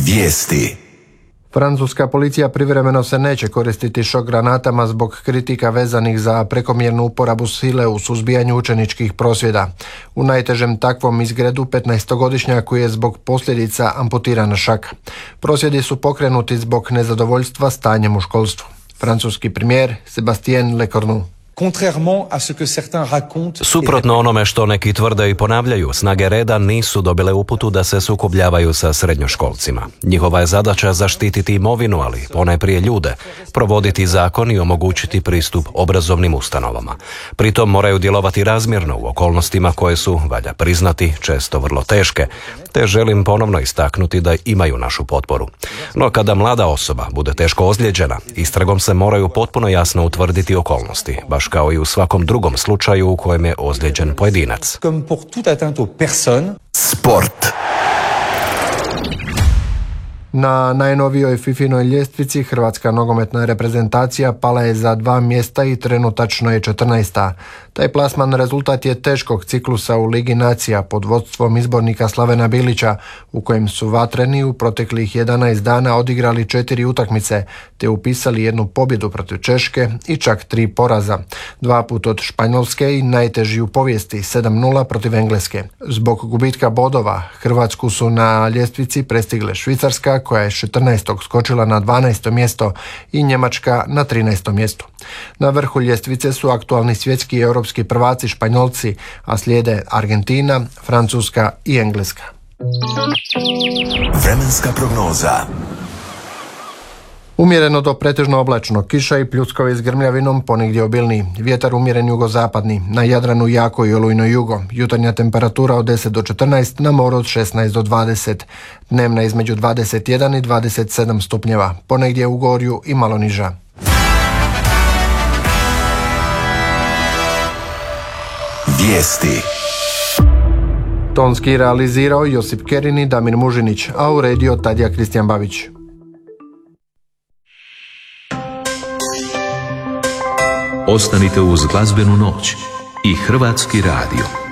Vijesti. Francuska policija privremeno se neće koristiti šok granatama zbog kritika vezanih za prekomjernu uporabu sile u suzbijanju učeničkih prosvjeda. U najtežem takvom izgredu 15-godišnjaku je zbog posljedica amputiran šaka. Prosvjedi su pokrenuti zbog nezadovoljstva stanjem u školstvu. Francuski premijer Sébastien Lecornu. Suprotno onome što neki tvrde i ponavljaju, snage reda nisu dobile uputu da se sukobljavaju sa srednjoškolcima. Njihova je zadaća zaštititi imovinu, ali ponajprije ljude, provoditi zakon i omogućiti pristup obrazovnim ustanovama. Pritom moraju djelovati razmjerno u okolnostima koje su, valja priznati, često vrlo teške, te želim ponovno istaknuti da imaju našu potporu. No kada mlada osoba bude teško ozlijeđena, istragom se moraju potpuno jasno utvrditi okolnosti, baš kao i u svakom drugom slučaju u kojem je ozlijeđen pojedinac. Sport. Na najnovijoj FIFInoj ljestvici hrvatska nogometna reprezentacija pala je za 2 mjesta i trenutačno je 14. Taj plasman rezultat je teškog ciklusa u Ligi nacija pod vodstvom izbornika Slavena Bilića, u kojem su vatreni u proteklih 11 dana odigrali 4 utakmice, te upisali 1 pobjedu protiv Češke i čak 3 poraza. 2 put od Španjolske i najteži u povijesti 7-0 protiv Engleske. Zbog gubitka bodova Hrvatsku su na ljestvici prestigle Švicarska, koja je 14. skočila na 12. mjesto, i Njemačka na 13. mjestu. Na vrhu ljestvice su aktualni svjetski i europski prvaci Španjolci, a slijede Argentina, Francuska i Engleska. Vremenska prognoza. Umjereno do pretežno oblačno, kiša i pljuskovi s grmljavinom, ponegdje obilniji. Vjetar umjeren jugozapadni, na Jadranu jako i olujno jugo. Jutarnja temperatura od 10 do 14, na moru od 16 do 20. Dnevna između 21 i 27 stupnjeva, ponegdje u Gorju i malo niža. Vijesti. Tonski realizirao Josip Kerin i Damir Mužinić, a uredio Tadija Kristijan Babić. Ostanite uz glazbenu noć i Hrvatski radio.